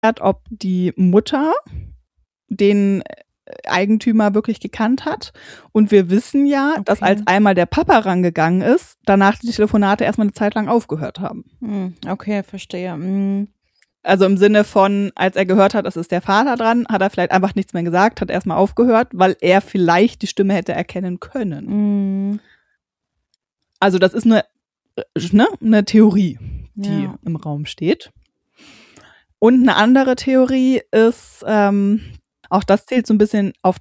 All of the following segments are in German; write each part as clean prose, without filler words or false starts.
ob die Mutter den Eigentümer wirklich gekannt hat. Und wir wissen ja, dass als einmal der Papa rangegangen ist, danach die Telefonate erstmal eine Zeit lang aufgehört haben. Okay, verstehe. Also im Sinne von, als er gehört hat, es ist der Vater dran, hat er vielleicht einfach nichts mehr gesagt, hat erstmal aufgehört, weil er vielleicht die Stimme hätte erkennen können. Also das ist eine Theorie, die im Raum steht. Und eine andere Theorie ist, auch das zählt so ein bisschen auf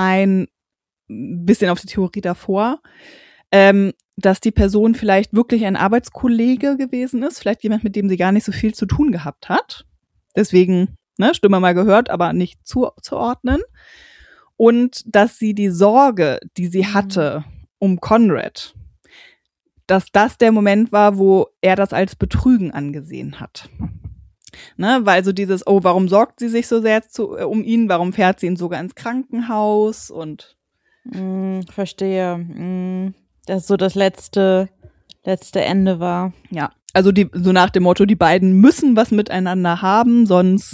die Theorie davor, dass die Person vielleicht wirklich ein Arbeitskollege gewesen ist, vielleicht jemand, mit dem sie gar nicht so viel zu tun gehabt hat. Deswegen, Stimme mal gehört, aber nicht zuordnen. Und dass sie die Sorge, die sie hatte um Conrad, dass das der Moment war, wo er das als Betrügen angesehen hat. Weil so dieses, warum sorgt sie sich so sehr um ihn, warum fährt sie ihn sogar ins Krankenhaus und verstehe. Das so das letzte Ende war. Ja, also so nach dem Motto, die beiden müssen was miteinander haben, sonst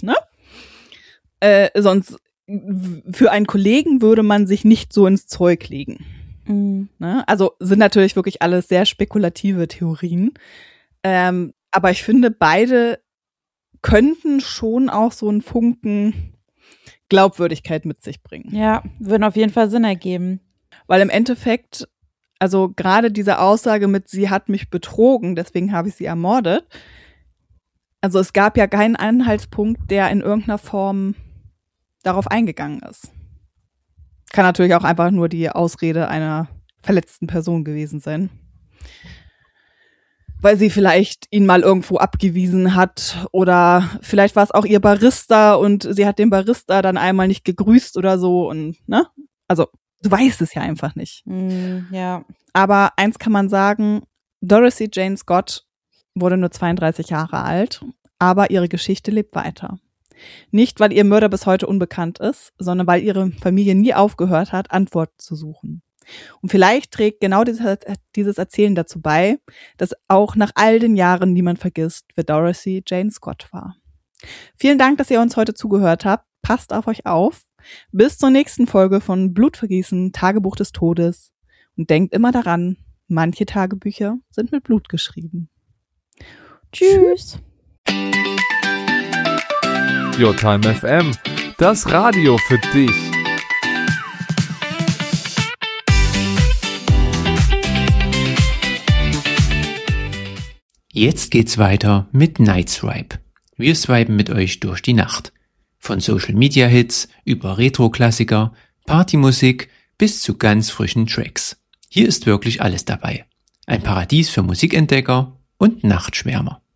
für einen Kollegen würde man sich nicht so ins Zeug legen. Also sind natürlich wirklich alles sehr spekulative Theorien. Aber ich finde, beide könnten schon auch so einen Funken Glaubwürdigkeit mit sich bringen. Ja, würden auf jeden Fall Sinn ergeben. Weil im Endeffekt, also gerade diese Aussage mit, sie hat mich betrogen, deswegen habe ich sie ermordet. Also es gab ja keinen Anhaltspunkt, der in irgendeiner Form darauf eingegangen ist. Kann natürlich auch einfach nur die Ausrede einer verletzten Person gewesen sein. Weil sie vielleicht ihn mal irgendwo abgewiesen hat oder vielleicht war es auch ihr Barista und sie hat den Barista dann einmal nicht gegrüßt oder so und also du weißt es ja einfach nicht. Ja. Aber eins kann man sagen, Dorothy Jane Scott wurde nur 32 Jahre alt, aber ihre Geschichte lebt weiter. Nicht, weil ihr Mörder bis heute unbekannt ist, sondern weil ihre Familie nie aufgehört hat, Antworten zu suchen. Und vielleicht trägt genau dieses Erzählen dazu bei, dass auch nach all den Jahren niemand vergisst, wer Dorothy Jane Scott war. Vielen Dank, dass ihr uns heute zugehört habt. Passt auf euch auf. Bis zur nächsten Folge von Blutvergießen, Tagebuch des Todes. Und denkt immer daran, manche Tagebücher sind mit Blut geschrieben. Tschüss. Your Time FM, das Radio für dich. Jetzt geht's weiter mit Night Swipe. Wir swipen mit euch durch die Nacht. Von Social Media Hits über Retro-Klassiker, Partymusik bis zu ganz frischen Tracks. Hier ist wirklich alles dabei. Ein Paradies für Musikentdecker und Nachtschwärmer.